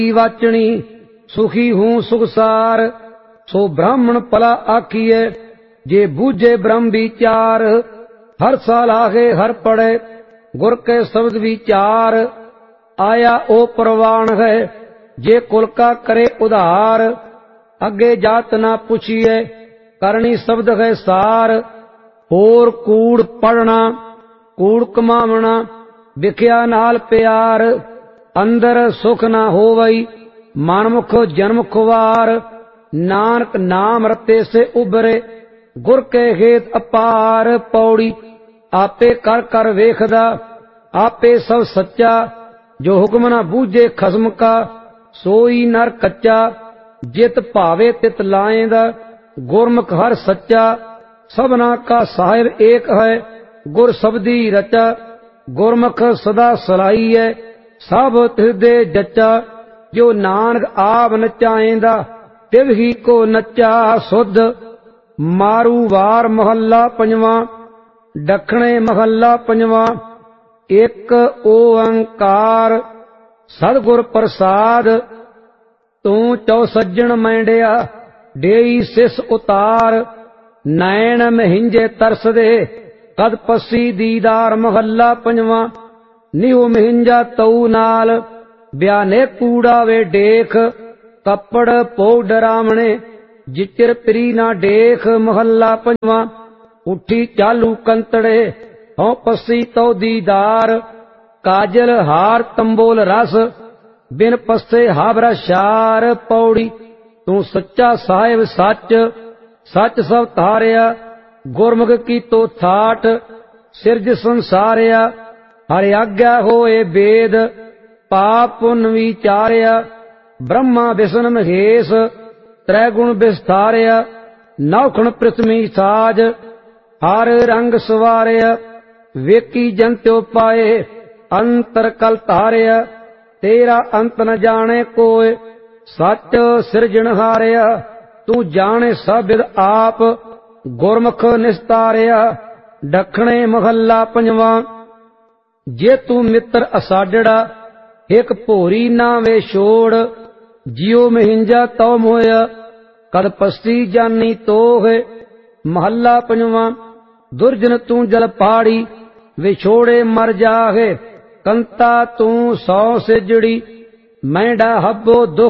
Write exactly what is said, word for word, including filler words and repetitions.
वाचनी सुखी हूँ सुखसार। सो ब्राह्मण पला आखिए जे बूझे ब्रह्म विचार। हर साल आगे हर पढ़े गुर के शब्द विचार। आया ओ प्रवाण है जे कुल का करे उधार। अगे जात ना पूछिए करनी शब्द है सार। होर कूड़ पढ़ना कूड़ कमावना विख्या नाल प्यार। अंदर सुख ना होवई मनमुख जन्म खुवार। नानक नाम रते से उबरे गुर के हेत अपार। पौड़ी आपे कर कर वेखदा आपे सब सच्चा। जो हुक्म ना बूझे खसम का सोई नर कच्चा। जित भावे तित लाएंदा गुरमुख हर सच्चा। सबना का साहिब एक है गुर शब्दी रचा। गुरमुख सदा सलाई है सब हृदय जच्चा। जो नानक आप नचाएंदा तिव ही को नच्चा सुध। मारू वार महला पंजवा दखणे महला पंजवा। एक ओंकार सतगुर प्रसाद। तू चौ सज्जन मैंडिया डेई सिस उतार। नैन महिंजे तरस दे कद पसी दीदार महला पंजवा। निहु महिंजा तऊ नाल ब्याने कूड़ा वे देख। कपड़ पो डरावणे जिचिर प्री ना देख महला पंजवा। उठी चालू कंतड़े हों पसी तो दीदार। काजल हार तंबोल रस बिन पस्से हाबरा शार। पौड़ी तू सच्चा साहिब सच सच सब तारिया। गुरमुख की तो थाट सिरज संसारिया। हरि आज्ञा होए वेद पाप पुन विचारिया। ब्रह्मा विष्णु महेश त्रैगुण विस्तारिया। नौखण पृथ्वी साज हर रंग सवारिया। वेकी जंत्यो पाए अंतर कल तारिया। तेरा अंत न जाने कोय सच सिरजनहारिया। तू जाने सब विद आप गुरमुख निस्तारिया। दखणे महला पंजवा। जे तू मित्र असाडड़ा एक भोरी ना वे छोड़। जियो महिंजा तो मोया कद पस्ती जानी तो है महला पंजवा। दुर्जन तू जल पाड़ी विछोड़े मर जाहे। कंता तू सौ से जड़ी मैंडा हब्बो दुख